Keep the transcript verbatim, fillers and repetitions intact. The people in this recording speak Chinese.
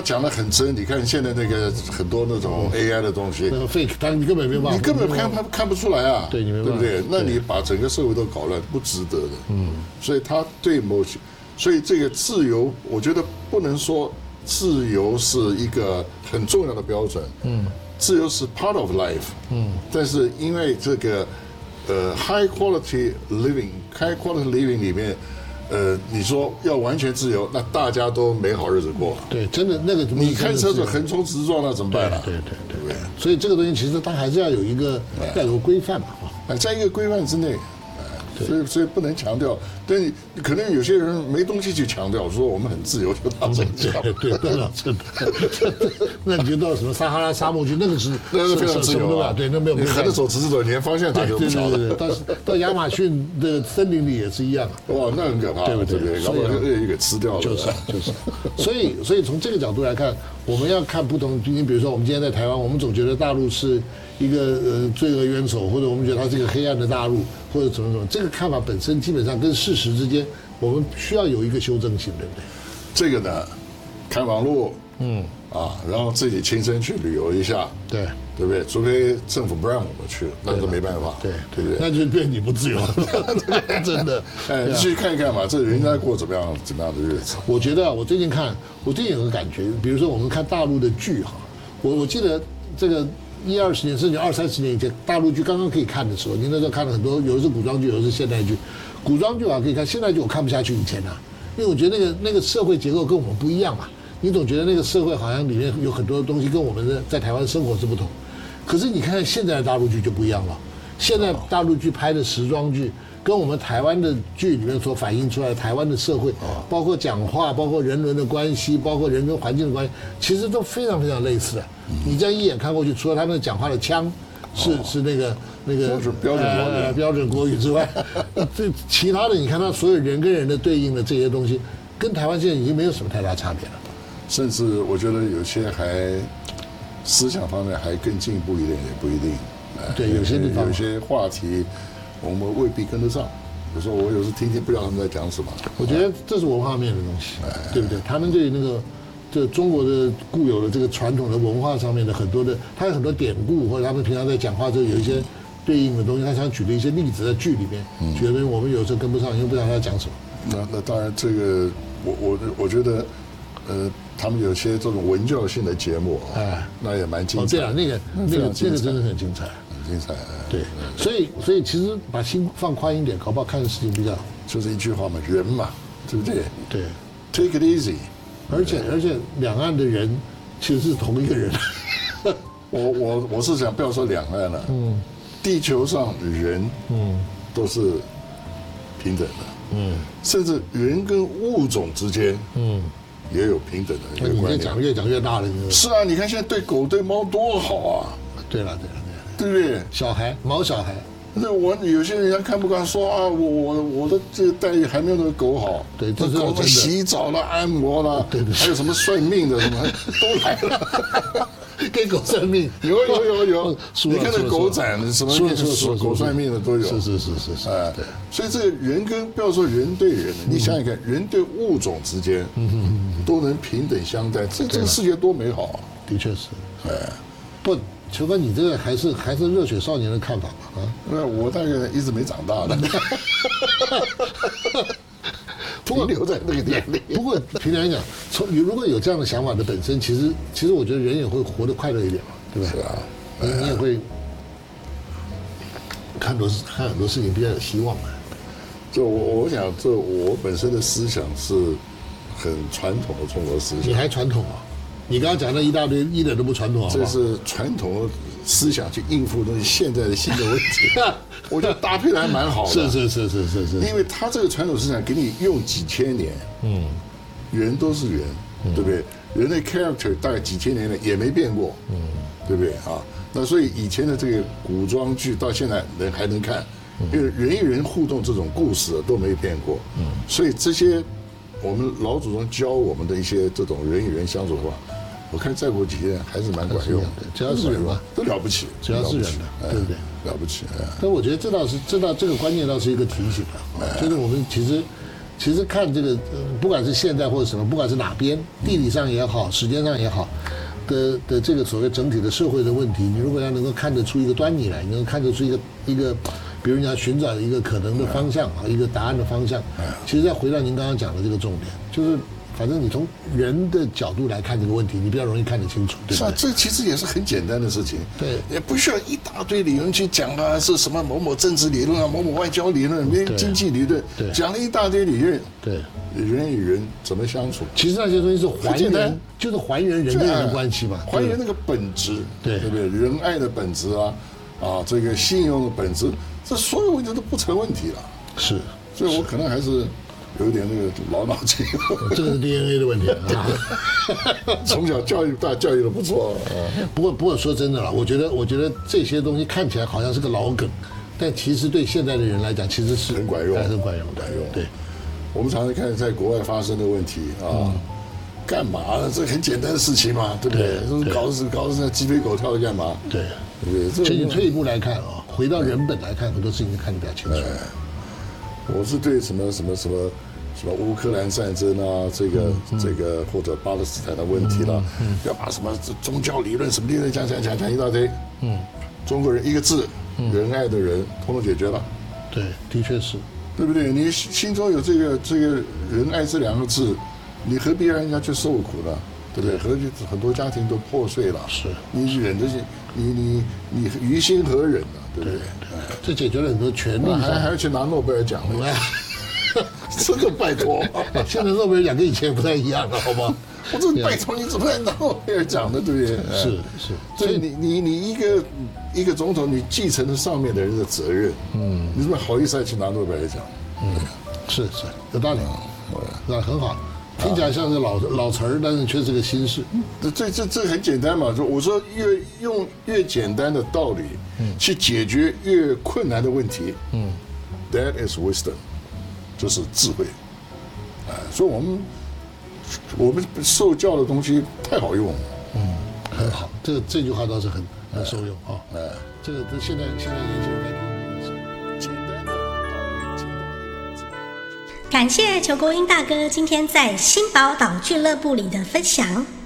讲的很真。你看现在那个很多那种 A I 的东西， 那个 fake， 但你根本没办法， 你根本看看看不出来啊， 对，你没办法， 对不对？那你把整个社会都搞乱，不值得的。嗯，所以他对某些，所以这个自由，我觉得不能说自由是一个很重要的标准。嗯，自由是 part of life。嗯，但是因为这个呃 high quality living，high quality living 里面。呃，你说要完全自由，那大家都没好日子过。 对，真的那个你开车子横冲直撞，那怎么办啊？ 对对对对。所以这个东西其实它还是要有一个要有规范嘛， 啊，在一个规范之内，所以所以不能强调。但你可能有些人没东西去强调，说我们很自由，就他这样。 对对，对了，真的。那你就到什么撒哈拉沙漠去，那个是那是非常自由啊。 对，那没有。 你横着走直着走，连方向打都不晓得。 到到亚马逊的森林里也是一样。 哇，那很可怕， 对不对？ 然后鳄鱼给吃掉了。 就是就是。所以所以从这个角度来看，我们要看不同。你比如说，我们今天在台湾，我们总觉得大陆是一个呃罪恶渊首，或者我们觉得它是一个黑暗的大陆，或者怎么怎么。这个看法本身基本上跟事实之间。我们需要有一个修正性，对不对？ 这个呢，看网络，嗯，啊，然后自己亲身去旅游一下， 对， 对不对？除非政府不让我们去，那都没办法， 对， 对不对？ 那就变你不自由了，真的。 哎，你去看一看嘛，这人家过怎么样怎么样的日子？ 我觉得我最近看，我最近有个感觉，比如说我们看大陆的剧哈，我我记得这个一二十年甚至二三十年以前，大陆剧刚刚可以看的时候，您那时候看了很多，有的是古装剧，有的是现代剧。古装剧啊可以看，现在剧我看不下去以前啊，因为我觉得那个那个社会结构跟我们不一样嘛，你总觉得那个社会好像里面有很多东西跟我们的在台湾生活是不同，可是你看现在的大陆剧就不一样了，现在大陆剧拍的时装剧跟我们台湾的剧里面所反映出来的台湾的社会，包括讲话，包括人伦的关系，包括人跟环境的关系，其实都非常非常类似的。你这样一眼看过去，除了他们讲话的腔是是那个。那个标准国语、 呃、标准国语之外，这其他的你看到所有人跟人的对应的这些东西，跟台湾现在已经没有什么太大差别了。 甚至我觉得有些还思想方面还更进步一点，也不一定。 对，有些地方有些话题我们未必跟得上。有时候我有时听听不知道他们在讲什么。 我觉得这是文化面的东西，对不对？他们对那个。这中国的固有的这个传统的文化上面的很多的，它有很多典故，或者他们平常在讲话就有一些对应的东西。他想举的一些例子在剧里面，举的东西我们有时候跟不上，因为不知道他在讲什么。 那那当然，这个我我我觉得，呃，他们有些这种文教性的节目，哎，那也蛮精彩。 哦，对啊，那个那个那个真的很精彩， 很精彩。 对，所以所以其实把心放宽一点，搞不好看的事情比较。 就是一句话嘛，人嘛，对不对？ 对 ，Take it easy。 而且而且，两岸的人其实是同一个人。 我我我是想不要说两岸了，嗯，地球上人，嗯，都是平等的，嗯，甚至人跟物种之间，嗯，也有平等的一个观念。 你越讲越讲越大了， 是啊，你看现在对狗对猫多好啊！ 对了对了对了，对不对？ 小孩毛小孩。 那我有些人家看不惯，说啊，我我我的这个待遇还没有那个狗好。 对，这狗们洗澡了、按摩了， 对对， 还有什么算命的什么都来了， 给狗算命， 有有有有。你看那狗展什么狗算命的都有。 是是是是是。哎，对。 所以这个人跟不要说人对人，你想想看，人对物种之间，都能平等相待，这这个世界多美好啊！ 的确是。哎，不。球哥，你这个还是还是热血少年的看法吧？啊， 那我大概一直没长大的，停留在那个年龄。 不过平常来讲，从你如果有这样的想法的本身，其实其实我觉得人也会活得快乐一点嘛，对吧？ 是啊， 你你也会看多看很多事情比较有希望嘛。 就我我想，这我本身的思想是很传统的中国思想。 你还传统啊？你刚刚讲的一大堆，一点都不传统，好不好？ 这是传统思想去应付那些现在的新的问题，我觉得搭配的还蛮好的。 是是是是是是， 因为他这个传统思想给你用几千年，嗯，人都是人，对不对？人的 character 大概几千年了也没变过，嗯，对不对啊？那所以以前的这个古装剧到现在人还能看，因为人与人互动这种故事都没变过，嗯，所以这些我们老祖宗教我们的一些这种人与人相处的话。我看再过几天还是蛮管用的， 只要是人嘛， 都了不起， 只要是人的，对不对？ 了不起。 但我觉得这倒是，这倒这个观念倒是一个提醒啊，就是我们其实其实看这个，不管是现代或者什么，不管是哪边，地理上也好，时间上也好，的的这个所谓整体的社会的问题，你如果要能够看得出一个端倪来，你能看得出一个一个，比如你要寻找一个可能的方向啊，一个答案的方向，其实再回到您刚刚讲的这个重点，就是。反正你从人的角度来看这个问题，你比较容易看得清楚，对吧？ 是啊，这其实也是很简单的事情， 对， 也不需要一大堆理论去讲啊，是什么某某政治理论啊，某某外交理论，经济理论，讲了一大堆理论，对，人与人怎么相处？ 其实那些东西是还原，就是还原人跟人的关系嘛， 还原那个本质， 对对不对？仁爱的本质啊，啊，这个信用的本质，这所有问题都不成问题了。 是， 所以我可能还是。有点那个老脑筋， 这个是 D N A 的问题啊。 从小教育大教育的不错啊。 不过不过说真的了，我觉得我觉得这些东西看起来好像是个老梗，但其实对现在的人来讲，其实是很管用， 很管用， 管用。 对， 我们常常看在国外发生的问题啊，干嘛？这很简单的事情嘛，对不对？搞死搞死那鸡飞狗跳的干嘛？ 对， 对不对？ 所以你退一步来看啊，回到人本来看，很多事情看得比较清楚。 我是对什么什么什么什么乌克兰战争啊，这个、嗯、这个或者巴勒斯坦的问题啦，嗯嗯、要把什么宗教理论什么理论讲讲讲讲一大堆，嗯，中国人一个字，嗯、仁爱的人，统统解决了。 对，的确是， 对不对？你心中有这个这个仁爱这两个字，你何必让人家去受苦呢？对不对？何必很多家庭都破碎了？ 是， 你忍着，你你你于心何忍呢？对不对？ 这解决了很多权利， 还还要去拿诺贝尔奖了，这个拜托！ 现在诺贝尔奖跟以前不太一样了，好吗？ 我这拜托你怎么来拿诺贝尔奖的，对不对？ 是是， 所以你你你一个一个总统，你继承了上面的人的责任，嗯，你怎么好意思去拿诺贝尔奖？ 嗯，是是有道理，那很好。听起来像是老老词儿，但是却是个新事。 这这这这很简单嘛，就我说越用越简单的道理，嗯，去解决越困难的问题，嗯 ，That is wisdom， 这是智慧，啊，所以我们我们受教的东西太好用了， 嗯，很好，这个这句话倒是很很受用啊，哎，这个这现在现在年轻人在听，简单的道理，简单的。 感谢裘国英大哥今天在新宝岛俱乐部里的分享。